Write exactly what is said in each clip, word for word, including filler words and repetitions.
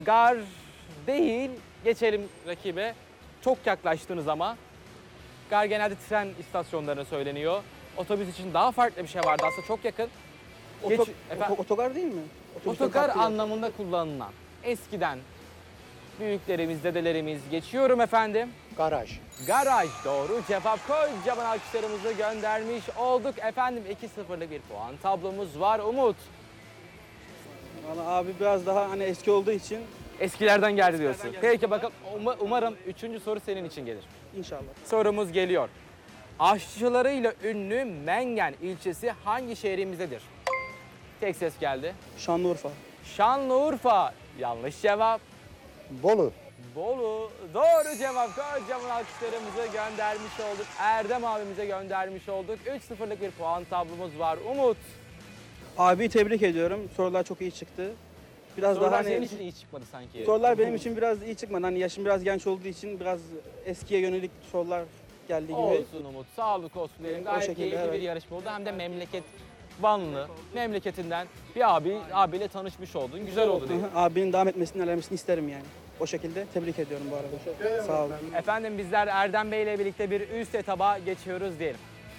Gar değil, geçelim rakibe. Çok yaklaştınız ama. Gar genelde tren istasyonlarına söyleniyor. Otobüs için daha farklı bir şey vardı aslında, çok yakın. Geç, Oto, efendim, oto- otogar değil mi? Otobüsten otogar farklı yer. anlamında kullanılan. Eskiden büyüklerimiz, dedelerimiz, geçiyorum efendim. Garaj. Garaj doğru cevap. Kocaman alkışlarımızı göndermiş olduk. Efendim iki sıfırlık bir puan tablomuz var. Umut. Valla abi biraz daha hani eski olduğu için Eskilerden geldi diyorsun. geldi. Peki bakalım, Uma- umarım üçüncü soru senin için gelir. inşallah. Sorumuz geliyor. Aşçılarıyla ünlü Mengen ilçesi hangi şehrimizdedir? Tek ses geldi. Şanlıurfa. Şanlıurfa. Yanlış cevap. Bolu. Bolu. Doğru cevap. Kocaman alkışlarımızı göndermiş olduk. Erdem abimize göndermiş olduk. üç sıfırlık bir puan tablomuz var. Umut. Abi tebrik ediyorum. Sorular çok iyi çıktı. Biraz Sorular daha hani senin için iyi çıkmadı sanki. sorular benim için biraz iyi çıkmadı. Hani yaşım biraz genç olduğu için biraz eskiye yönelik sorular geldiği gibi. Olsun Umut. Sağlık olsun diyelim. Gayet şekilde, keyifli evet. bir yarışma oldu. Hem de memleket Vanlı. Memleketinden bir abi abiyle tanışmış oldun. Güzel oldu diye. Abinin devam etmesini, ilerlemesini isterim yani. O şekilde tebrik ediyorum bu arada. Sağ olun. Efendim bizler Erdem Bey ile birlikte bir üst etaba geçiyoruz diyelim.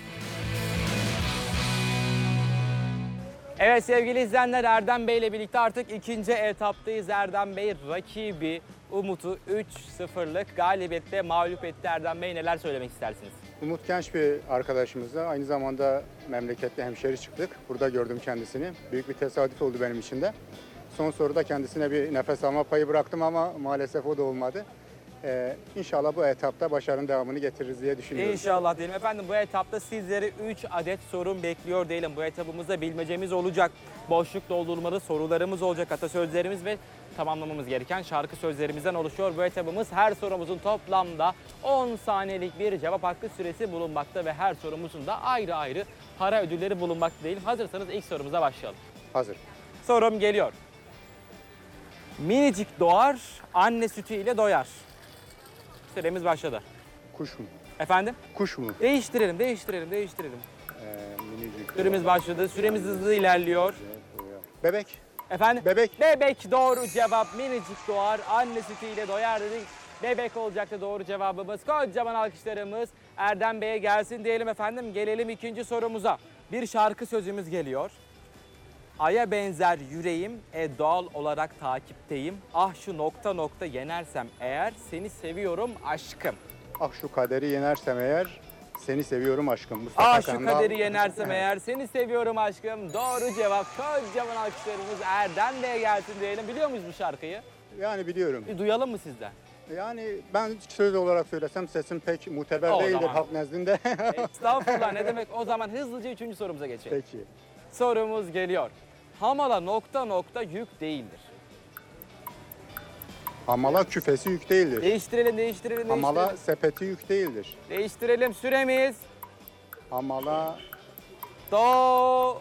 Evet sevgili izleyenler, Erdem Bey ile birlikte artık ikinci etaptayız. Erdem Bey rakibi Umut'u üç sıfırlık galibiyetle mağlup etti. Erdem Bey neler söylemek istersiniz? Umut genç bir arkadaşımızla aynı zamanda memlekette hemşeri çıktık. Burada gördüm kendisini. Büyük bir tesadüf oldu benim için de. Son soruda kendisine bir nefes alma payı bıraktım ama maalesef o da olmadı. Ee, İnşallah bu etapta başarının devamını getiririz diye düşünüyorum. İnşallah diyelim. Efendim bu etapta sizleri üç adet sorun bekliyor diyelim. Bu etapımızda bilmecemiz olacak. Boşluk doldurmalı sorularımız olacak. Atasözlerimiz ve tamamlamamız gereken şarkı sözlerimizden oluşuyor. Bu etapımız her sorumuzun toplamda on saniyelik bir cevap hakkı süresi bulunmakta ve her sorumuzun da ayrı ayrı para ödülleri bulunmakta diyelim. Hazırsanız ilk sorumuza başlayalım. Hazır. Sorum geliyor. Minicik doğar, anne sütü ile doyar. Süremiz başladı. Kuş mu? Efendim? Kuş mu? Değiştirelim, değiştirelim, değiştirelim. Ee, minicik. Süremiz başladı. Süremiz hızlı ilerliyor. Bebek. Efendim? Bebek. Bebek doğru cevap. Minicik doğar, anne sütüyle doyar dedik. Bebek olacaktı doğru cevabımız. Kocaman alkışlarımız Erdem Bey'e gelsin diyelim efendim. Gelelim ikinci sorumuza. Bir şarkı sözümüz geliyor. Aya benzer yüreğim, e doğal olarak takipteyim. Ah şu nokta nokta yenersem eğer, seni seviyorum aşkım. Ah şu kaderi yenersem eğer seni seviyorum aşkım. Mustafa Ah şu Sandal. kaderi yenersem eğer, seni seviyorum aşkım. Doğru cevap. Kocaman alkışlarımız Erdem Bey'e gelsin diyelim. Biliyor muyuz bu şarkıyı? Yani biliyorum. Bir duyalım mı sizden? Yani ben söz olarak söylesem sesim pek muteber O değildir zaman. halk nezdinde. Estağfurullah, ne demek? O zaman hızlıca üçüncü sorumuza geçelim. Peki. Sorumuz geliyor. Hamala nokta nokta yük değildir. Hamala küfesi yük değildir. Değiştirelim, değiştirelim, Hamala değiştirelim. sepeti yük değildir. Değiştirelim süremiz. Hamala Do...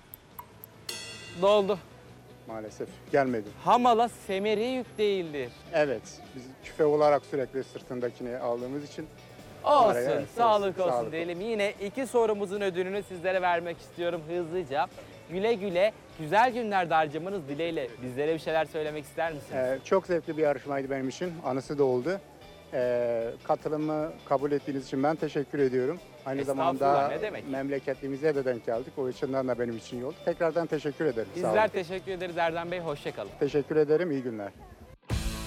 Doldu. maalesef gelmedi. Hamala semeri yük değildir. Evet, biz küfe olarak sürekli sırtındakini aldığımız için. Olsun, Araya, evet, sağlık olsun sağlık diyelim. Yine iki sorumuzun ödülünü sizlere vermek istiyorum hızlıca. Güle güle, güzel günlerde harcamanız dileğiyle bizlere bir şeyler söylemek ister misiniz? Ee, çok zevkli bir yarışmaydı benim için. Anısı da oldu. Ee, katılımı kabul ettiğiniz için ben teşekkür ediyorum. Aynı Estağfurullah, zamanda ne demek? memleketimize de denk geldik. O açıdan da benim için iyi oldu. Tekrardan teşekkür ederim. Sağ olun. Bizler teşekkür ederiz Erdem Bey, hoşça kalın. Teşekkür ederim. İyi günler.